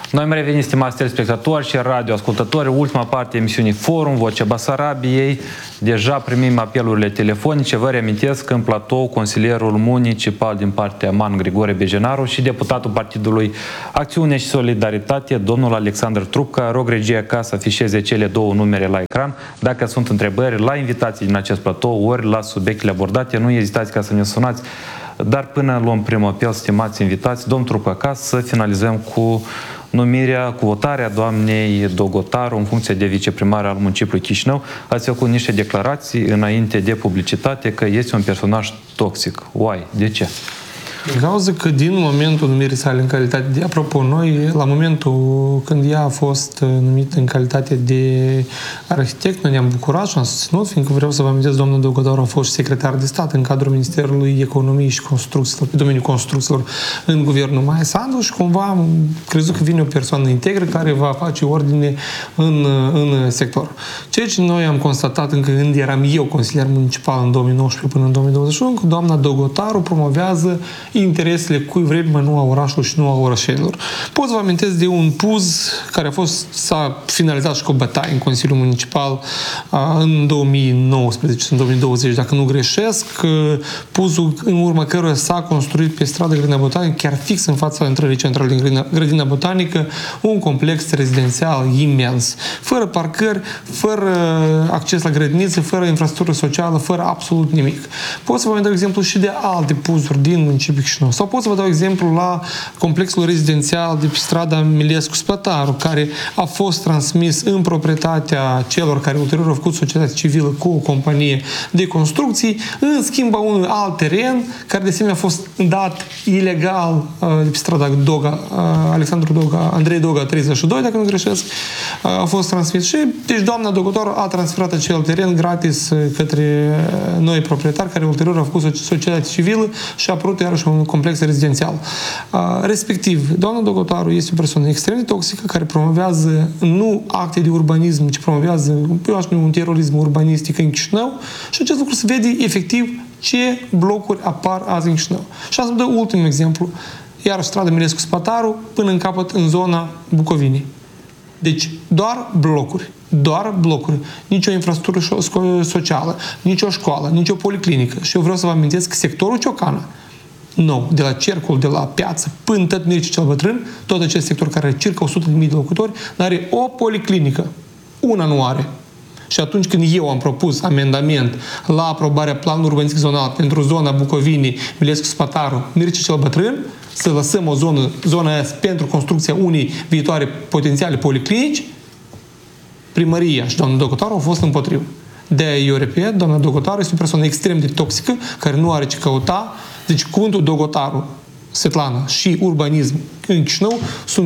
Noi am revenit, stimați telespectatori și radioascultători, ultima parte a emisiunii Forum, Vocea Basarabiei. Deja primim apelurile telefonice. Vă reamintesc că în platou consilierul municipal din partea MAN Grigore Begenaru și deputatul Partidului Acțiune și Solidaritate, domnul Alexandru Trupca. Rog regia ca să afișeze cele două numere la ecran. Dacă sunt întrebări la invitații din acest platou, ori la subiectele abordate, nu ezitați ca să ne sunați. Dar până luăm primul apel, stimați invitați, domn Trupca, ca să finalizăm cu cu votarea doamnei Dogotaru în funcție de viceprimar al municipiului Chișinău, ați făcut niște declarații înainte de publicitate că este un personaj toxic. De ce? Din cauza că din momentul numirii sale în calitate de... Apropo, noi, la momentul când ea a fost numită în calitate de arhitect, noi ne-am bucurat și am susținut, fiindcă vreau să vă amintesc, doamna Dogotaru a fost secretar de stat în cadrul Ministerului Economiei și Construcțiilor, pe domeniul construcțiilor în guvernul Maia Sandu și cumva am crezut că vine o persoană integră care va face ordine în sector. Ceea ce noi am constatat încă când eram eu consilier municipal în 2019 până în 2021, că doamna Dogotaru promovează interesele cuivreme, nu a orașului și nu a orășelor. Pot să vă amintesc de un PUZ care s-a finalizat și cu o bătaie în Consiliul Municipal în 2019, în 2020, dacă nu greșesc. PUZ-ul în urma căruia s-a construit pe strada Grădina Botanică, chiar fix în fața intrării centrale din Grădina Botanică, un complex rezidențial imens, fără parcări, fără acces la grădinițe, fără infrastructură socială, fără absolut nimic. Pot să vă dau exemplu și de alte PUZ-uri din municipiul Chișinău. Sau pot să vă dau exemplu la complexul rezidențial de pe strada Milescu-Spătaru, care a fost transmis în proprietatea celor care ulterior au făcut societate civilă cu o companie de construcții, în schimb a unui alt teren, care de asemenea a fost dat ilegal de pe strada Andrei Doga 32, dacă nu greșesc, a fost transmis și deci doamna Dogotaru a transferat acel teren gratis către noi proprietari care ulterior au făcut societate civilă și a apărut iarăși un complex rezidențial. Respectiv, doamna Dogotaru este o persoană extrem de toxică care promovează nu acte de urbanism, ci promovează un terorism urbanistic în Chișinău și acest lucru se vede efectiv ce blocuri apar azi în Chișinău. Și am să vă dau ultimul exemplu. Iarăși strada Milescu-Spătaru până în capăt în zona Bucovinii. Deci doar blocuri. Nici o infrastructură socială, nici o școală, nici o policlinică. Și eu vreau să vă amintesc că sectorul Ciocana, nou, de la Cercul, de la Piață, până tot Mircea cel Bătrân, tot acest sector care are circa 100.000 de locuitori, n-are o policlinică. Una nu are. Și atunci când eu am propus amendament la aprobarea planului urbanistic zonal pentru zona Bucovinii, Milescu-Spătaru, Mircea cel Bătrân, să lăsăm zona aia pentru construcția unei viitoare potențiale policlinici, primăria și doamna Dogotaru au fost împotrivă. De-aia eu repet, doamna Dogotaru este o persoană extrem de toxică, care nu are ce căuta. Deci cuvântul Dogotaru, Svetlana și urbanism în Chișinău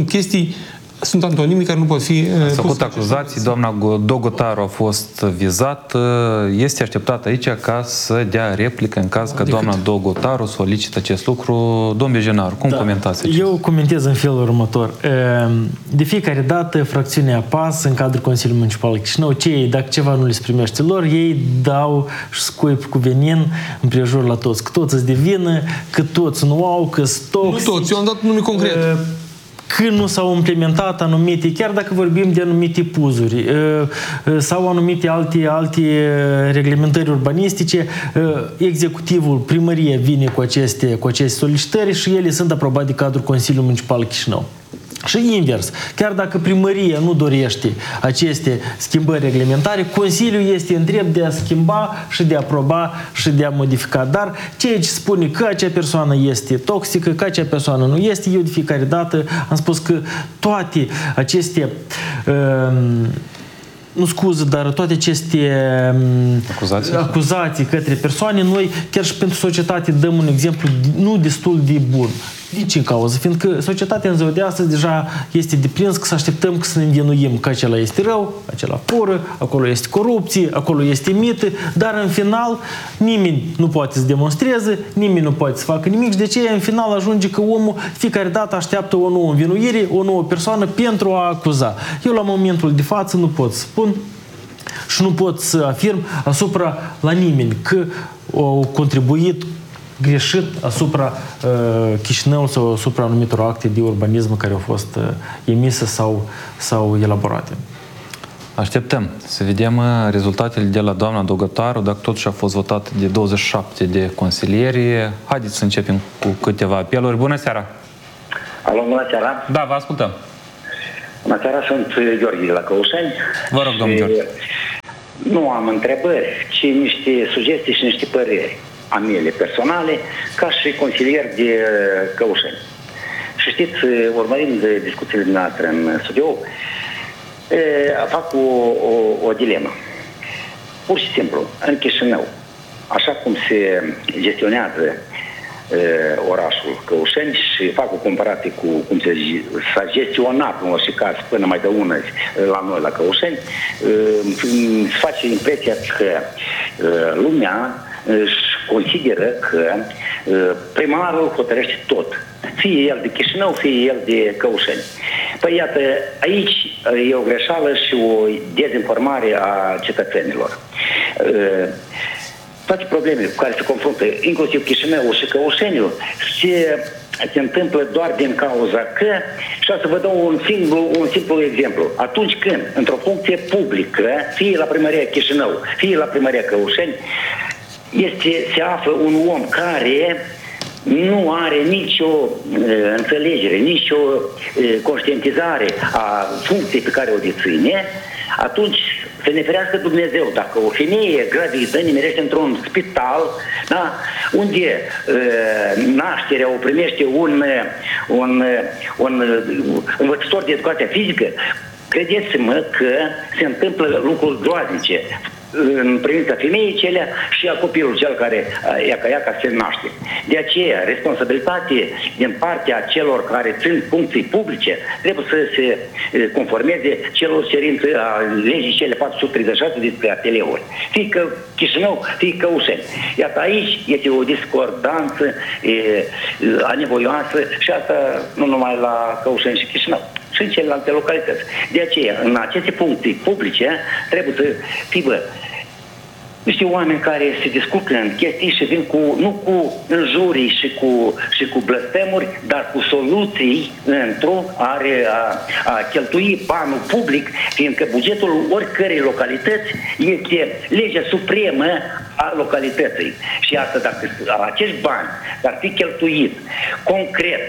sunt antonimi care nu pot fi Ați făcut acuzații, doamna Dogotaru a fost vizată. Este așteptat aici ca să dea replică în caz că doamna Dogotaru solicită acest lucru. Domn Begenaru, cum comentați acest? Eu comentez în felul următor. De fiecare dată, fracțiunea PAS, în cadrul Consiliului Municipal Chișinău, dacă ceva nu le primește lor, ei dau și scuip cu venin împrejur la toți. Că toți îți devină, că toți nu au, că stoc. Nu toți, eu am dat nume concret. Când nu s-au implementat anumite, chiar dacă vorbim de anumite puzuri sau anumite alte reglementări urbanistice, executivul, primăria vine cu aceste solicitări și ele sunt aprobate de cadrul Consiliului Municipal Chișinău. Și invers, chiar dacă primăria nu dorește aceste schimbări reglementare, Consiliul este în drept de a schimba și de a aproba și de a modifica. Dar ceea ce spune că acea persoană este toxică, că acea persoană nu este, eu de fiecare dată am spus că toate aceste dar toate aceste acuzații către persoane, noi chiar și pentru societate dăm un exemplu nu destul de bun. Din ce cauză? Fiindcă societatea în ziua de astăzi deja este deprins că să așteptăm că să ne învinuim că acela este rău, acela fură, acolo este corupție, acolo este mită, dar în final nimeni nu poate să demonstreze, nimeni nu poate să facă nimic și de ce în final ajunge că omul fiecare dată așteaptă o nouă învinuire, o nouă persoană pentru a acuza. Eu la momentul de față nu pot să spun și nu pot să afirm asupra la nimeni că au contribuit greșit asupra Chișinău sau asupra anumitor acte de urbanism care au fost emise sau elaborate. Așteptăm să vedem rezultatele de la doamna Dogătaru, dacă totuși a fost votat de 27 de consilieri. Haideți să începem cu câteva apeluri. Bună seara! Alo, bună seara! Da, vă ascultăm! Bună seara, sunt Gheorghe de la Căușeni. Vă rog, domnul Gheorghe. Nu am întrebări, ci niște sugestii și niște păreri a mele personale, ca și consilier de Căușeni. Și știți, urmărind discuțiile noastre în studio, fac o dilemă. Pur și simplu, în Chișinău, așa cum se gestionează orașul Căușeni și fac o comparație cu cum s-a gestionat în orice caz până mai de una la noi la Căușeni, se face impresia că lumea își consideră că primarul hotărăște tot. Fie el de Chișinău, fie el de Căușeni. Păi iată, aici e o greșeală și o dezinformare a cetățenilor. Toate problemele cu care se confruntă, inclusiv Chișinăul și Căușeniul, se întâmplă doar din cauza că, și o să vă dau un simplu exemplu. Atunci când, într-o funcție publică, fie la primăria Chișinău, fie la primăria Căușeni, se află un om care nu are nicio înțelegere, nicio conștientizare a funcției pe care o deține, atunci să ne ferească Dumnezeu. Dacă o femeie gravidă nimerește într-un spital, da, unde nașterea o primește un învățător de educație fizică, credeți-mă că se întâmplă lucruri groaznice în privința femeii celea și a copilului cel care iaca se naște. De aceea, responsabilitate din partea celor care țin funcții publice trebuie să se conformeze celor cerințe a legii cele 436 despre ateleuri. Fie că Chișinău, fie Căușeni. Iată, aici este o discordanță anevoioasă și asta nu numai la Căușeni și Chișinău, și în celelalte localități. De aceea, în aceste funcții publice, trebuie să fie niște oameni care se descurcă în chestii și vin nu cu înjurii și cu blăstemuri, dar cu soluții a cheltui banul public, fiindcă bugetul oricărei localități este legea supremă a localității. Și asta, dacă acești bani ar fi cheltuit concret,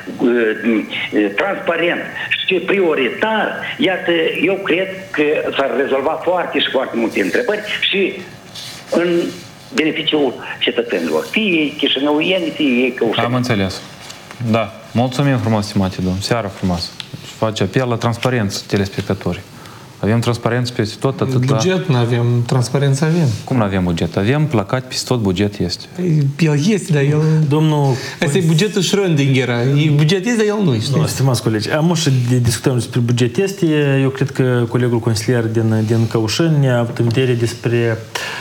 transparent și prioritar, iată, eu cred că s-ar rezolva foarte și foarte multe întrebări și în beneficiul cetățenilor. Fie ei chișinăuieni, fie ei Căușeni. Am înțeles. Da. Mulțumim frumos, stimate domn. Seara frumoasă. Face apel la transparență, telespectatorii. Avem transparență peste tot, atât buget nu avem, transparență avem. Cum nu avem buget? Avem placat peste tot, buget este. El este, dar el... Domnul... Asta e bugetul Schrödingera. Buget este, dar el nu știe. No, stimați colegi, am și discutăm despre buget este. Eu cred că colegul consilier din Căușeni a avut în vedere despre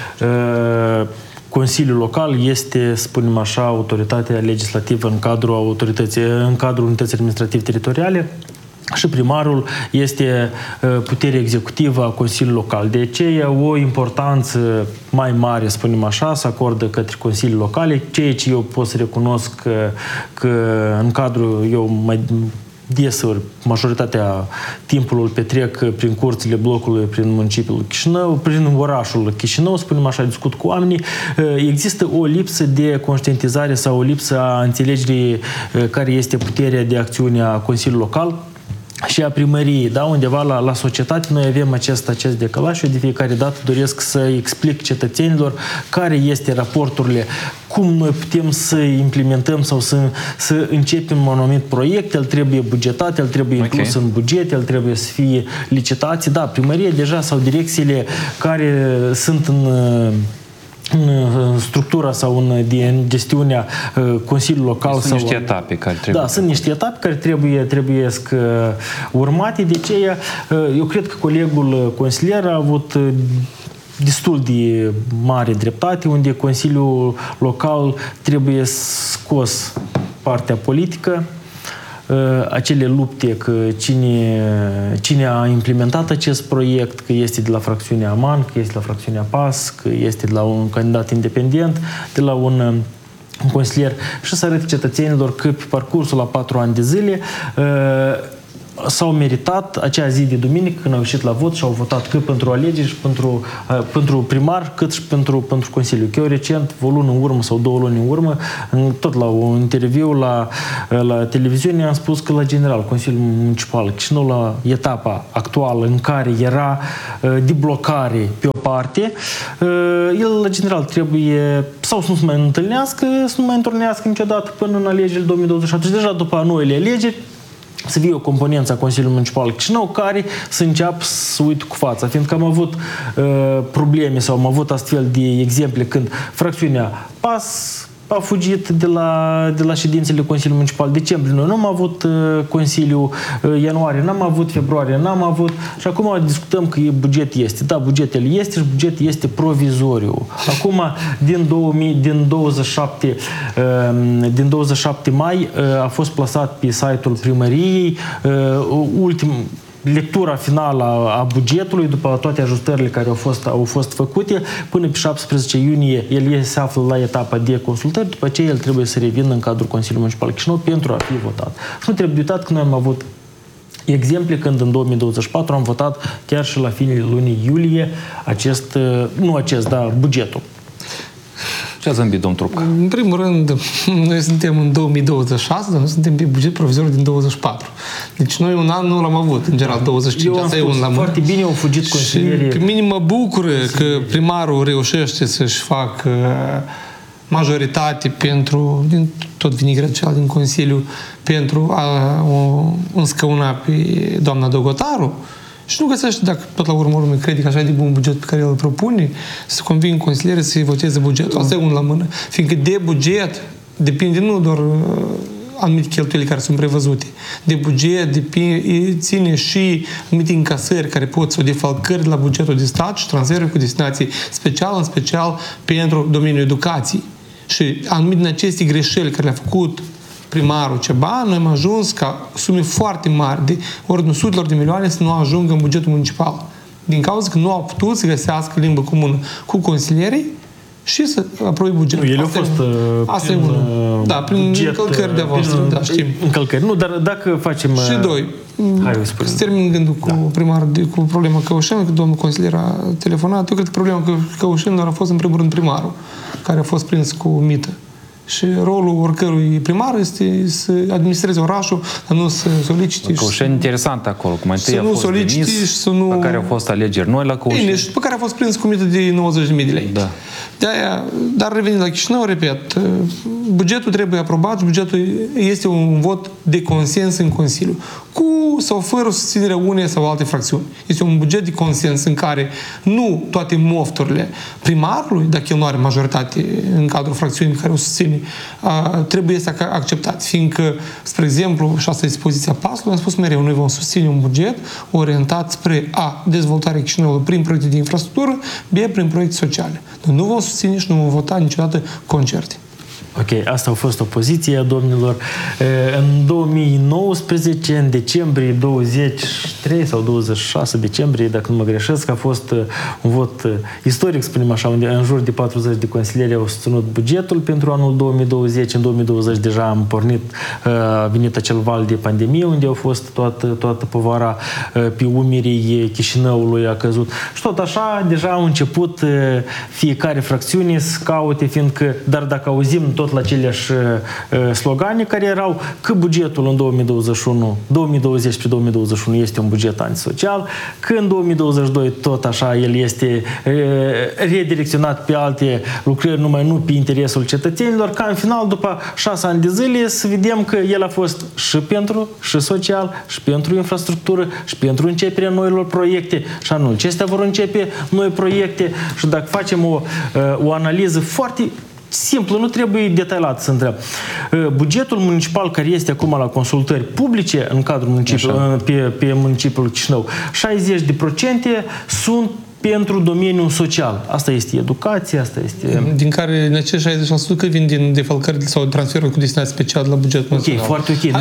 Consiliul Local este, spunem așa, autoritatea legislativă în cadrul unității administrativ-teritoriale și primarul este puterea executivă a Consiliului Local. De aceea o importanță mai mare, spunem așa, se acordă către Consiliul Locale, ceea ce eu pot să recunosc că în cadrul, eu mai desori, majoritatea timpului îl petrec prin curțile blocului, prin municipiul Chișinău, prin orașul Chișinău, spunem așa, discut cu oamenii. Există o lipsă de conștientizare sau o lipsă a înțelegerii care este puterea de acțiune a Consiliului Local și a primăriei, da? Undeva la societate noi avem acest decalaj și eu de fiecare dată doresc să explic cetățenilor care este raporturile, cum noi putem să implementăm sau să începem un anumit proiect, el trebuie bugetat, el trebuie inclus în buget, el trebuie să fie licitații. Da, primărie deja sau direcțiile care sunt în structura sau în gestiunea Consiliului Local. Sunt niște etape care trebuie. Da, sunt niște etape care trebuie urmate. De aceea, eu cred că colegul consilier a avut destul de mare dreptate, unde Consiliul Local trebuie scos partea politică, acele lupte că cine a implementat acest proiect, că este de la fracțiunea AMAN, că este de la fracțiunea PAS, că este de la un candidat independent, de la un un consilier și să arăte cetățenilor că pe parcursul la 4 ani de zile s-au meritat acea zi de duminică când au ieșit la vot și au votat cât pentru alegeri și pentru primar, cât și pentru Consiliu. Eu recent, o lună în urmă sau 2 luni în urmă, tot la un interviu la televiziune, am spus că la general Consiliul Municipal Chișinău, la etapa actuală în care era deblocare pe o parte, el la general trebuie sau să nu se mai întâlnească, să nu mai întâlnească niciodată până în alegerile 2027. Și deja după noile alegeri să fie o componență a Consiliului Municipal Chișinău care să înceapă să uită cu fața. Fiindcă am avut probleme sau am avut astfel de exemple când fracțiunea PAS a fugit de la ședințele Consiliului Municipal. Decembrie noi nu am avut Consiliu, ianuarie n-am avut, februarie n-am avut și acum discutăm că buget este. Da, bugetul este și bugetul este provizoriu. Acum, din 27 mai a fost plasat pe site-ul primăriei lectura finală a bugetului, după toate ajustările care au fost făcute, până pe 17 iunie el se află la etapa de consultări, după aceea el trebuie să revină în cadrul Consiliului Municipal Chișinău pentru a fi votat. Și nu trebuie uitat că noi am avut exemple când în 2024 am votat chiar și la finele lunii iulie bugetul. Ce a zâmbit, domn Trupca? În primul rând, noi suntem în 2026, dar nu suntem pe buget provizoriu din 24. Deci noi un an nu l-am avut, în general 25. Eu am spus, foarte bine au fugit consilierii. Și pe mine mă bucură că primarul reușește să-și facă majoritate pentru, tot vine greșeala din Consiliu, pentru a o înscăuna pe doamna Dogotaru. Și nu găsește, dacă tot la urmă crede că așa e de bun buget pe care îl propune, să conving consilierii să-i voteze bugetul. Asta e unul la mână. Fiindcă de buget depinde nu doar anumite cheltuieli care sunt prevăzute. De buget ține și anumite încasări care pot sau defalcări la bugetul de stat și transferuri cu destinații special, în special pentru domeniul educației. Și anumite din aceste greșeli care le-a făcut primarul ceva, noi am ajuns ca sume foarte mari de ordinul sutelor de milioane să nu ajungă în bugetul municipal. Din cauza că nu au putut să găsească limbă comună cu consilierii și să aprobe bugetul. El a fost prin încălcări de voastră, da, știm. Încălcări. Nu, dar dacă facem... Și doi, să termin gândul cu primarul, cu problema Căușeni, că domnul consilier a telefonat. Eu cred că problema Căușenilor a fost în primul rând primarul, care a fost prins cu mită. Și rolul oricărui primar este să administreze orașul, dar nu să solicite. Căușeni interesant acolo, cum întâi a fost Denis, pe care au fost alegeri noi la Căușeni. Bine, și pe care a fost prins cu mită de 90.000 de lei. Da. De-aia, dar revenind la Chișinău, repet, bugetul trebuie aprobat și bugetul este un vot de consens în Consiliu, cu sau fără susținerea unei sau alte fracțiuni. Este un buget de consens în care nu toate mofturile primarului, dacă el nu are majoritate în cadrul fracțiunii care o susține, trebuie să acceptați. Fiindcă, spre exemplu, și asta este poziția PAS-ului, am spus mereu, noi vom susține un buget orientat spre A, dezvoltarea Chișinăului prin proiecte de infrastructură, B, prin proiecte sociale. Noi nu vom susține și nu vom vota niciodată concerte. Ok, asta a fost opoziția, domnilor. În 2019, în decembrie 23 sau 26 decembrie, dacă nu mă greșesc, a fost un vot istoric, spunem așa, unde în jur de 40 de consilieri au susținut bugetul pentru anul 2020. În 2020 deja am a venit acel val de pandemie, unde a fost toată povara pe umerii Chișinăului a căzut. Și tot așa, deja au început fiecare fracțiune să caute, fiindcă, dar dacă auzim tot la aceleași slogane care erau că bugetul în 2020 pe 2021 este un buget antisocial, că în 2022 tot așa el este redirecționat pe alte lucrări, numai nu pe interesul cetățenilor, ca în final, după 6 ani de zile, să vedem că el a fost și social, și pentru infrastructură, și pentru începerea noilor proiecte. Și anul acestea vor începe noi proiecte și dacă facem o analiză foarte simplu, nu trebuie detaliat să întreb. Bugetul municipal care este acum la consultări publice în cadrul municipiului, pe municipiul Chișinău, 60% sunt pentru domeniul social. Asta este educație, asta este... Din care în acești 60% cât vin din defalcări sau transferuri cu destinație specială la bugetul național? Ok, foarte ok.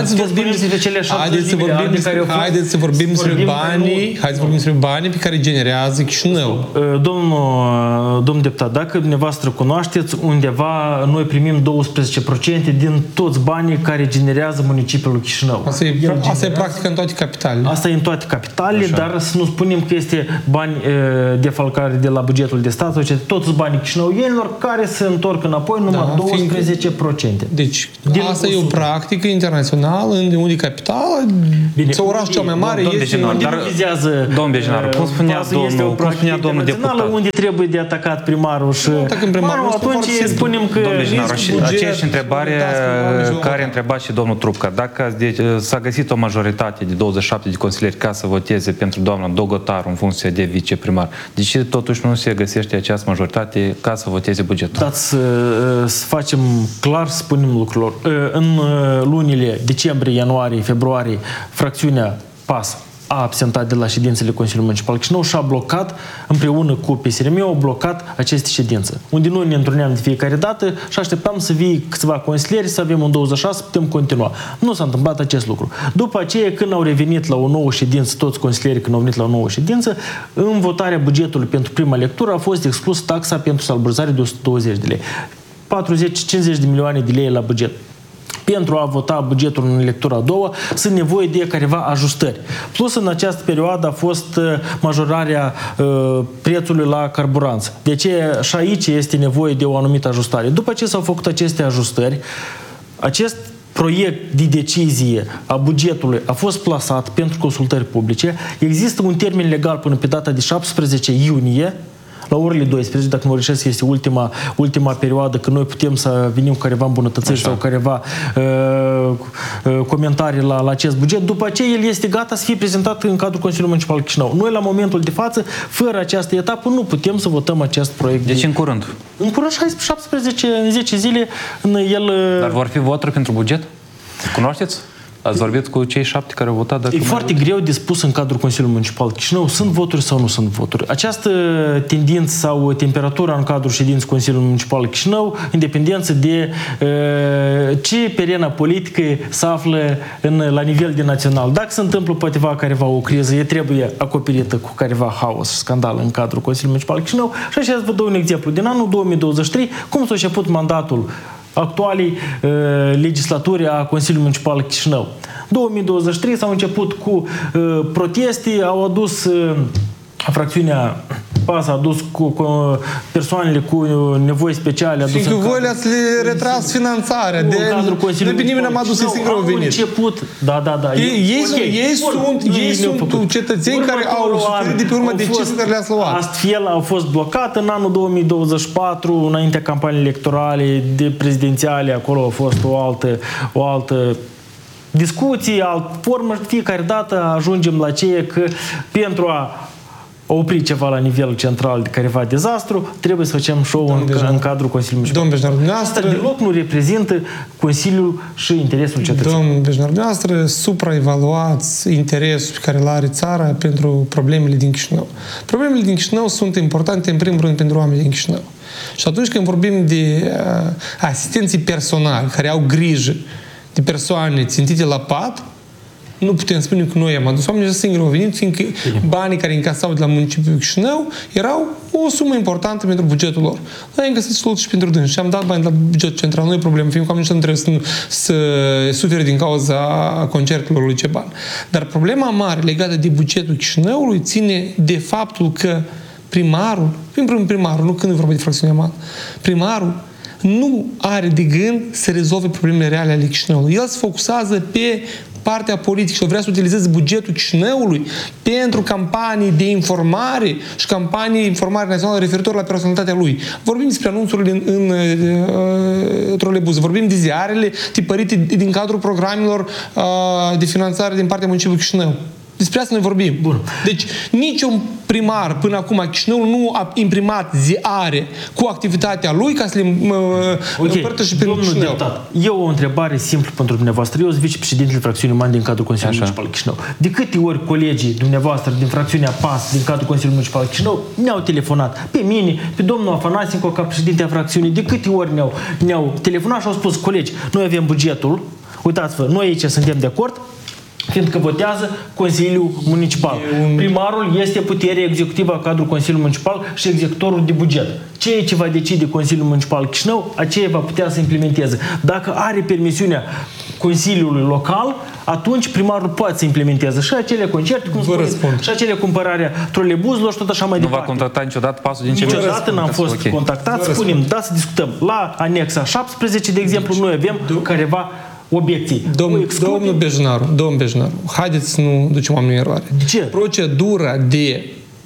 Haideți să vorbim despre banii pe care generează Chișinău. Domnul deputat, dacă dumneavoastră cunoașteți, undeva noi primim 12% din toți banii care generează municipiul Chișinău. Asta e practic în toate capitalele. Asta e în toate capitalele, dar să nu spunem că este bani defalcare de la bugetul de stat, toți banii chișinăuienilor care se întorc înapoi numai 12%. Deci asta e o practică internațională unde capitala, sau orașul cel mai mare este... Domnul Bejinaru, cum spunea domnul deputat? Unde trebuie de atacat primarul și... Atunci spunem că... Domnul Bejinaru, aceeași întrebare care a întrebat și domnul Trupca. Dacă s-a găsit o majoritate de 27 de consilieri ca să voteze pentru doamna Dogotaru în funcție de viceprimar, de ce totuși nu se găsește această majoritate ca să voteze bugetul? Dați să facem clar, să spunem lucrurilor. În lunile decembrie, ianuarie, februarie, fracțiunea PAS a absentat de la ședințele Consiliului Municipal Chișinău și a blocat, împreună cu PSRM, au blocat aceste ședințe. Unde noi ne întruneam de fiecare dată și așteptam să vie câțiva consilieri, să avem un 26, să putem continua. Nu s-a întâmplat acest lucru. După aceea, când au revenit la o nouă ședință, toți consilierii când au venit la o nouă ședință, în votarea bugetului pentru prima lectură a fost exclus taxa pentru salubrizare de 120 de lei. 40-50 de milioane de lei la buget. Pentru a vota bugetul în lectura a doua, sunt nevoie de careva ajustări. Plus, în această perioadă a fost majorarea prețului la carburanți. De aceea și aici este nevoie de o anumită ajustare. După ce s-au făcut aceste ajustări, acest proiect de decizie a bugetului a fost plasat pentru consultări publice. Există un termen legal până pe data de 17 iunie, la orele 12, dacă nu greșesc, este ultima perioadă când noi putem să venim cu careva îmbunătățiri sau careva comentarii la acest buget. După aceea el este gata să fie prezentat în cadrul Consiliului Municipal Chișinău. Noi, la momentul de față, fără această etapă, nu putem să votăm acest proiect. Deci în curând? În curând, 17, în 10 zile, el... Dar vor fi voturi pentru buget? Cunoașteți? Ați vorbit cu cei 7 care au votat? E foarte greu de spus în cadrul Consiliului Municipal Chișinău. Sunt voturi sau nu sunt voturi? Această tendință sau temperatură în cadrul ședinței Consiliului Municipal Chișinău, în dependență de ce perena politică se află la nivel de național. Dacă se întâmplă poate careva o criză, e trebuie acoperită cu careva haos și scandal în cadrul Consiliului Municipal Chișinău. Și așa vă dau un exemplu. Din anul 2023, cum s-a început mandatul actualii legislaturi a Consiliului Municipal Chișinău. 2023 s-au început cu proteste, au adus fracțiunea PAS, a adus cu persoanele cu nevoi speciale. Și că voi le-ați retras finanțarea. De pe nimeni n-am adus, e singurul venit. Început, da. Ei sunt cetățeni care au suferit de pe urma deciziei care le-ați luat. Astfel au fost blocat în anul 2024, înaintea campaniei electorale de prezidențiale, acolo a fost o altă discuție, altă formă. Fiecare dată ajungem la ceea că pentru a opri ceva la nivel central de careva dezastru, trebuie să facem show în cadrul Consiliului Municipal. Asta deloc nu reprezintă Consiliul și interesul cetățenilor. Domnul Bejnar, dumneavoastră supraevaluați interesul pe care îl are țara pentru problemele din Chișinău. Problemele din Chișinău sunt importante în primul rând pentru oamenii din Chișinău. Și atunci când vorbim de asistenții personali care au grijă de persoane țintite la pat, nu putem spune că noi am adus oamenii singuri au venit, fiindcă banii care încasau de la municipiul Chișinău erau o sumă importantă pentru bugetul lor. Noi am găsit soluții și pentru dânsi și am dat bani la bugetul central. Nu e problemă, fiindcă oamenii nu trebuie să sufere din cauza concertelor lui Ceban. Dar problema mare legată de bugetul Chișinăului ține de faptul că primarul, nu când e vorba de fracțiunea mare, primarul nu are de gând să rezolve problemele reale ale Chișinăului. El se focusează pe partea politică și vrea să utilizeze bugetul Chișinăului pentru campanii de informare și campanii de informare națională referitor la personalitatea lui. Vorbim despre anunțurile în trolebuze, vorbim de ziarele tipărite din cadrul programelor de finanțare din partea municipiului Chișinău. Despre asta noi vorbim. Bun. Deci niciun primar până acum Chișinăul nu a imprimat ziare cu activitatea lui ca să le împărtă și prin domnul Chișinău. deputat, eu o întrebare simplă pentru dumneavoastră. Eu sunt vicepreședintele fracțiunii MAN din cadrul Consiliului Municipal Chișinău. De câte ori colegii dumneavoastră din fracțiunea PAS din cadrul Consiliului Municipal Chișinău ne-au telefonat pe mine, pe domnul Afanasenco ca președinte a fracțiunii, de câte ori ne-au telefonat și au spus, colegi, noi avem bugetul, uitați-vă, noi aici suntem de acord, fiindcă votează Consiliul Municipal. Primarul este puterea executivă a cadrului Consiliului Municipal și executorul de buget. Ceea ce va decide Consiliul Municipal Chișinău, aceea va putea să implementeze. Dacă are permisiunea Consiliului Local, atunci primarul poate să implementeze și acele concerte, cum spuneți, și acele cumpărarea trolebuzelor și tot așa mai Nu departe. va contracta niciodată pasul din ce Niciodată n-am fost contactat. Spunem, da, să discutăm. La anexa 17, de exemplu, noi avem careva obiecții. Domnul Bejnaru, haideți să nu ducem oamenii în eroare. De ce? Procedura de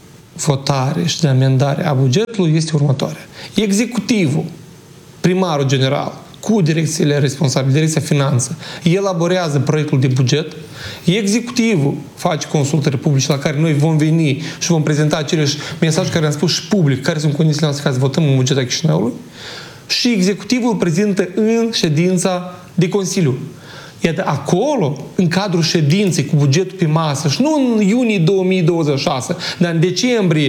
votare și de amendare a bugetului este următoarea. Executivul, primarul general, cu direcțiile responsabile, direcția finanță, elaborează proiectul de buget, executivul face consultări publice la care noi vom veni și vom prezenta aceleși mesaje care am spus și public, care sunt condițiile noastre ca să votăm în bugetul Chișinăului, și executivul prezintă în ședința de Consiliu. Iată, acolo, în cadrul ședinței cu bugetul pe masă, și nu în iunie 2026, dar în decembrie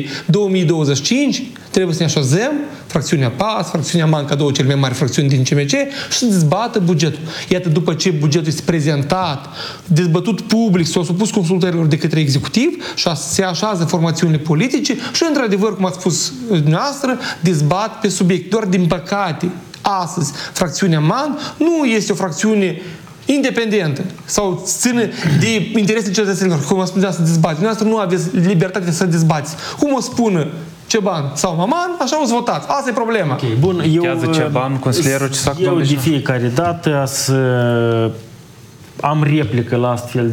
2025, trebuie să ne așezăm fracțiunea PAS, fracțiunea MAN, ca două cele mai mari fracțiuni din CMC, și să dezbată bugetul. Iată, după ce bugetul este prezentat, dezbătut public, s-a supus consultărilor de către executiv și se așează formațiunile politice și, într-adevăr, cum ați spus dumneavoastră, dezbat pe subiect. Doar, din păcate, astăzi, fracțiunea MAN nu este o fracțiune independentă sau ține de interesele cetățenilor, cum a spus să dezbați. Dumneavoastră nu aveți libertatea să dezbați. Cum o spună Ceban sau Maman, așa o să votați. Asta e problema. Okay, bun, Ceban, consilierul Cisac, eu de fiecare dată am replică la astfel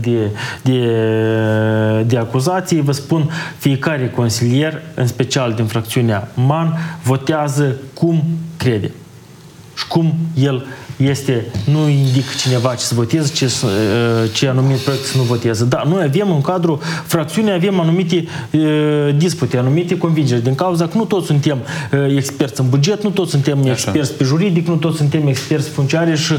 de acuzații. Vă spun, fiecare consilier, în special din fracțiunea MAN, votează cum crede. Și cum el este, nu indică cineva ce să voteze, ce anumit proiect să nu voteze. Da, noi avem în cadrul fracțiunii, avem anumite dispute, anumite convingeri, din cauza că nu toți suntem experți în buget, nu toți suntem experți pe juridic, nu toți suntem experți funciari și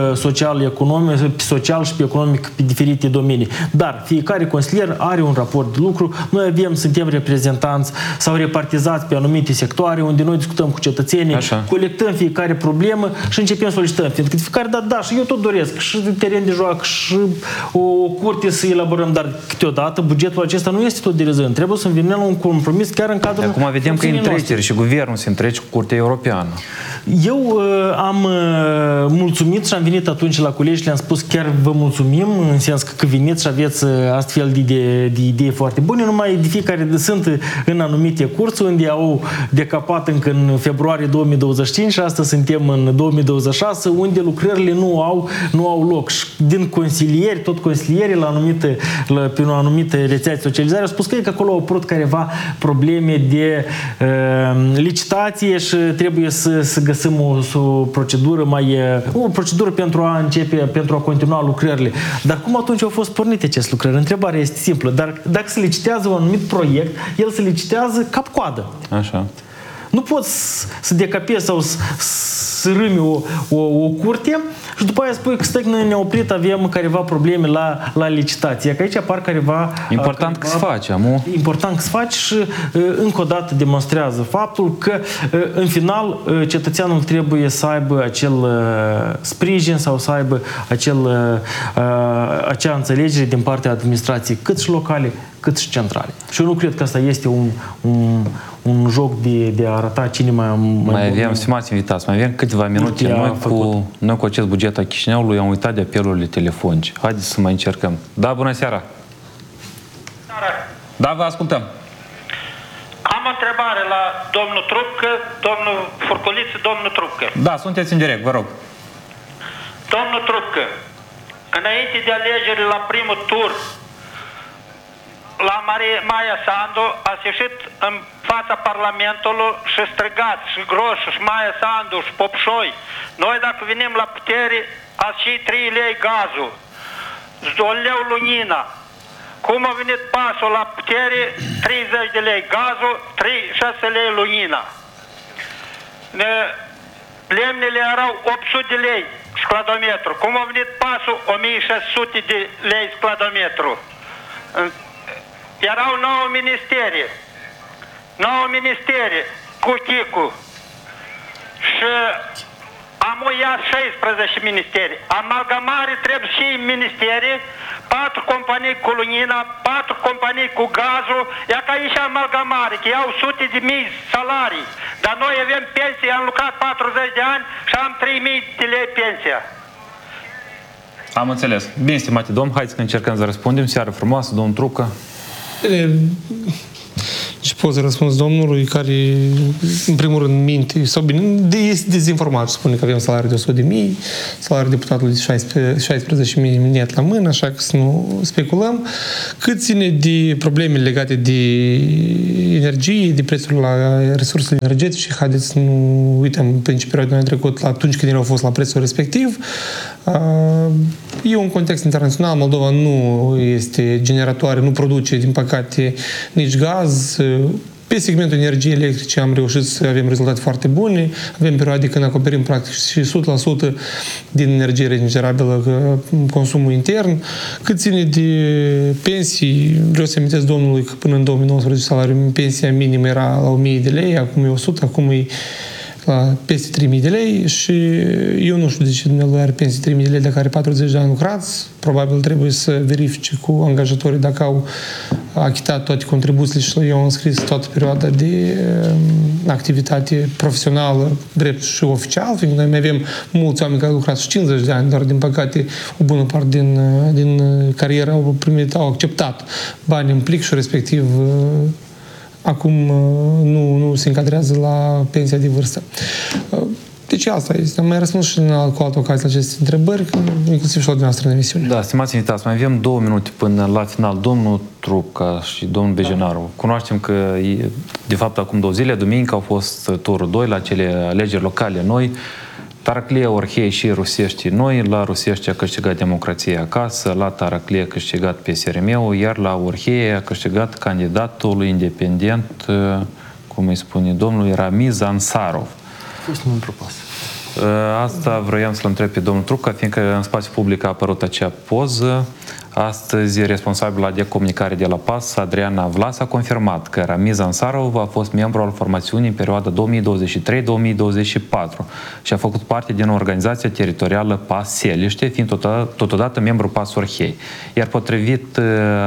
social și pe economic pe diferite domenii. Dar fiecare consilier are un raport de lucru, noi suntem reprezentanți sau repartizați pe anumite sectoare unde noi discutăm cu cetățenii, colectăm fiecare problemă și începem solicităm. Fiindcă fiecare dată, da, și eu tot doresc și teren de joacă și o curte să elaborăm, dar câteodată bugetul acesta nu este tot dirizând. Trebuie să venim la un compromis chiar în cadrul... Acum vedem că e întrecere și guvernul se întrece cu Curtea Europeană. Eu am mulțumit și am venit atunci la colegi și le-am spus chiar vă mulțumim, în sens că veniți și aveți astfel de idei foarte bune, numai de fiecare sunt în anumite cursuri unde au decapat încă în februarie 2025 și astăzi suntem în 2026, unde lucrările nu au loc. Și din consilieri, tot consilierii pe o anumită rețea de socializare au spus că acolo au apărut careva probleme de licitație și trebuie să găsim o procedură o procedură pentru a începe, pentru a continua lucrările. Dar cum atunci au fost pornite aceste lucrări? Întrebarea este simplă. Dar dacă se licitează un anumit proiect, el se licitează cap-coadă. Așa. Nu poți să decapezi sau să râmi o curte și după aia spui că stai că noi ne-am oprit, avem careva probleme la licitație. Că aici apar careva... Important că se face, amu. Important că se face și încă o dată demonstrează faptul că în final cetățeanul trebuie să aibă acel sprijin sau să aibă acea înțelegere din partea administrației cât și locale, cât și centrale. Și eu nu cred că asta este un joc de a arăta cine mai avem, stimați invitați, mai avem câteva minute. Noi cu acest buget a Chișinăului am uitat de apelurile telefonice. Haideți să mai încercăm. Da, bună seara! Da, vă ascultăm! Am o întrebare la domnul Trupcă, domnul Furculiță, domnul Trupcă. Da, sunteți în direct, vă rog. Domnul Trupcă, înainte de alegeri la primul tur, la Maia Sandu a ieșit în fața Parlamentului și strigat și Groș și Maia Sandu și Popșoi. Noi dacă venim la putere, ați și 3 lei gazul, 2 lei lunina. cum a venit pasul la putere, 30 de lei gazul, 6 lei lumina. Lemnele erau 800 de lei scladometru. Cum a venit pasul, 1600 de lei scladometru. Erau 9 ministere. 9 ministere cu Chicu. Și am iat 16 ministere. Amalgamare trebuie și ministere, 4 companii cu lumina, 4 companii cu gazul, ia ca aici amalgamare, că iau sute de mii salarii. Dar noi avem pensie, am lucrat 40 de ani și am 3000 de lei pensia. Am înțeles. Bine, stimate domn, haideți că încercăm să răspundem. Seară frumoasă, domnul Trupcă. Și pot să răspuns domnului care, în primul rând, minte, sau bine, este dezinformat. Spune că avem salariu de 100.000, salariul deputatului de 16.000 net la mână, așa că să nu speculăm. Cât ține de problemele legate de energie, de prețul la resursele energetice, haideți să nu uităm în ce perioadă anul trecut, atunci când au fost la prețul respectiv. E un context internațional, Moldova nu este generatoare, nu produce, din păcate, nici gaz. Pe segmentul energiei electrice am reușit să avem rezultate foarte bune. Avem perioade când acoperim practic și 100% din energie regenerabilă consumul intern. Cât ține de pensii, vreau să amintesc domnului că până în 2019 salariul pensia minimă era la 1.000 de lei, acum e 100, acum e la peste 3.000 de lei și eu nu știu de ce dumneavoastră are pensie 3.000 de lei dacă are 40 de ani lucrați. Probabil trebuie să verifice cu angajatorii dacă au achitat toate contribuțiile și eu am înscris toată perioada de activitate profesională, drept și oficial, fiindcă noi mai avem mulți oameni care au lucrat și 50 de ani, dar din păcate o bună parte din carieră au acceptat bani în plic și respectiv acum nu se încadrează la pensia de vârstă. Deci asta este. Am mai răspuns și cu altă ocazie la aceste întrebări, inclusiv și la dumneavoastră în emisiune. Da, stimați invitați, mai avem 2 minute până la final. Domnul Trupcă și domnul Bejenaru, cunoaștem că, de fapt, acum 2 zile, duminică, au fost turul 2 la cele alegeri locale noi. Tarăclie, Orhei și Rusești noi. La Rusești a câștigat Democrația Acasă, la Tarăclie a câștigat PSRM-ul, iar la Orhei a câștigat candidatul independent, cum îi spune domnul, Ramiz Ansarov. Fost nu propus. Asta vroiam să-l întreb pe domnul Trupcă, fiindcă în spațiu public a apărut acea poză. Astăzi, responsabilul de comunicare de la PAS, Adriana Vlas, a confirmat că Ramiz Ansarov a fost membru al formațiunii în perioada 2023-2024 și a făcut parte din organizația teritorială PAS Seliște, fiind totodată membru PAS Orhei. Iar potrivit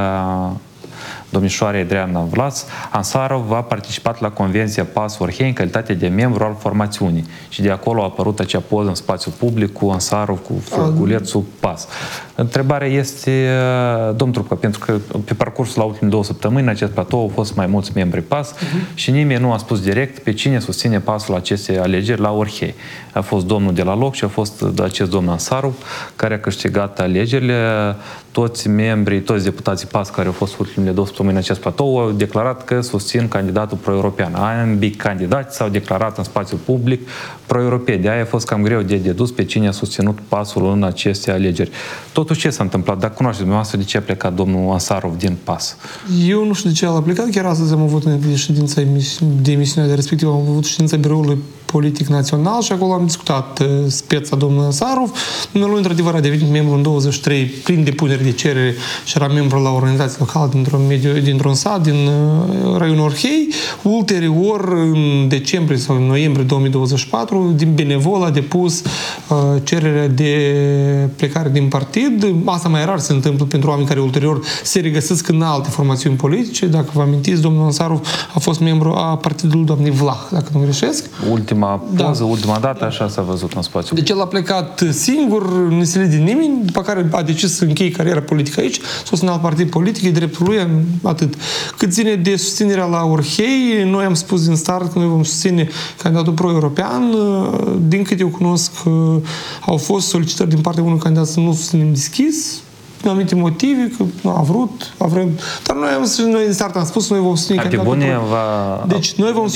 domnișoarei Adriana Vlas, Ansarov a participat la Convenția PAS Orhei în calitate de membru al formațiunii și de acolo a apărut acea poză în spațiu public cu Ansarov, cu furculețul PAS. Întrebarea este, domnul Trupcă, pentru că pe parcursul la ultimele 2 săptămâni în acest platou au fost mai mulți membri PAS și nimeni nu a spus direct pe cine susține PAS-ul acestei alegeri la Orhei. A fost domnul de la loc și a fost acest domn Ansarov care a câștigat alegerile. Toți membrii, toți deputații PAS care au fost ultimele 2 săptămâni în acest platou au declarat că susțin candidatul pro-european. Ambii candidați s-au declarat în spațiul public pro-europeni. De-aia a fost cam greu de dedus pe cine a susținut PAS-ul în aceste alegeri. Totuși, ce s-a întâmplat? Dacă cunoașteți dumneavoastră de ce a plecat domnul Ansarov din PAS? Eu nu știu de ce a plecat. Chiar astăzi am avut în ședința de emisiunea respectivă, am avut ședința biroului politic național și acolo am discutat speța domnului Ansarov. Dumnealui, într-adevăr, a devenit membru în 23 prin depunere de cerere și era membru la o organizație locală dintr-un sat din raionul Orhei. Ulterior, în decembrie sau în noiembrie 2024, din benevol a depus cererea de plecare din partid. Asta mai rar se întâmplă pentru oameni care ulterior se regăsesc în alte formațiuni politice. Dacă vă amintiți, domnul Ansarov a fost membru a partidului doamnei Vlah, dacă nu greșesc. Ultima poză, ultima dată, așa s-a văzut în spațiu. Deci el a plecat singur, nesilit de nimeni, după care a decis să încheie cariera politică aici, susține alt partid politic, e dreptul lui, atât. Cât ține de susținerea la Orhei, noi am spus din start că noi vom susține candidatul pro-european. Din câte eu cunosc, au fost solicitări din partea unui candidat să nu susținem deschis, din anumite motive, că nu a vrut, dar noi din start am spus, noi vom susține candidatul Deci noi vom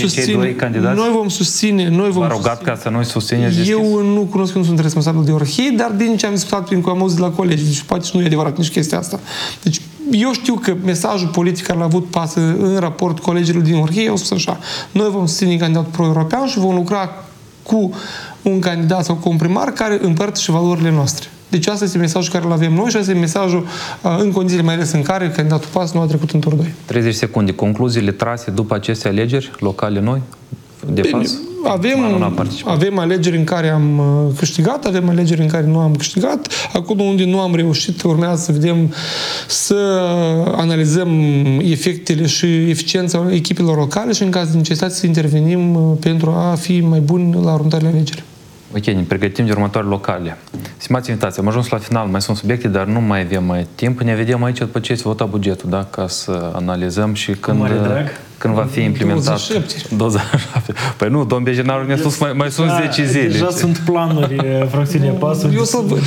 susține, V-a rugat ca să noi susțineți deschis? Eu nu cunosc că nu sunt responsabil de Orhei, dar din ce am discutat prin că am auzit la colegi, deci poate și nu e adevărat nici chestia asta. Deci eu știu că mesajul politic care l-a avut PAS în raport cu alegerile din Orhei, au spus așa, noi vom susține candidatul pro-european și vom lucra cu un candidat sau cu un primar care împărtășește valorile noastre. Deci asta este mesajul care îl avem noi și asta este mesajul în condițiile mai ales în care candidatul PAS nu a trecut în turul 2. 30 secunde. Concluziile trase după aceste alegeri locale noi de PAS? Avem alegeri în care am câștigat, avem alegeri în care nu am câștigat. Acolo unde nu am reușit, urmează să vedem, să analizăm efectele și eficiența echipelor locale și în caz de necesitate să intervenim pentru a fi mai buni la următoarele alegeri. Ok, ne pregătim de următoarele locale. Stimați invitați, am ajuns la final, mai sunt subiecte, dar nu mai avem timp. Ne vedem aici după ce se vota bugetul, da? Ca să analizăm și când va fi implementat. 27. Păi nu, domn Bejenaru ne-a spus mai sunt 10 zile. Deja sunt planuri, fracțiunea PAS. Eu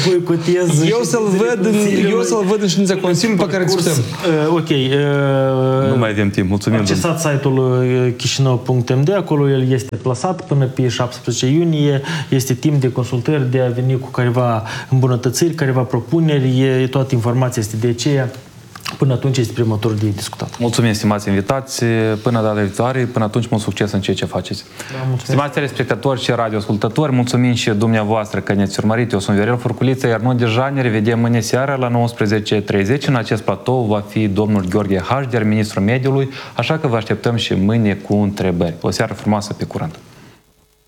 să-l văd în ședința Consiliului pe care discutăm. Ok. Nu mai avem timp, mulțumim. Accesați site-ul chișinău.md, acolo el este plasat până pe 17 iunie. Este timp de consultări, de a veni cu careva îmbunătățiri, careva propuneri, toată informația este de aceea. Până atunci este prima tur de discutat. Mulțumim, stimați invitați. Până data viitoare, până atunci mult succes în ceea ce faceți. Da, stimați telespectatori și radioascultători, mulțumim și dumneavoastră că ne-ați urmărit. Eu sunt Viorel Furculiță, iar noi deja ne revedem mâine seara la 19:30. În acest platou va fi domnul Gheorghe Hașder, ministrul mediului, așa că vă așteptăm și mâine cu întrebări. O seară frumoasă, pe curând!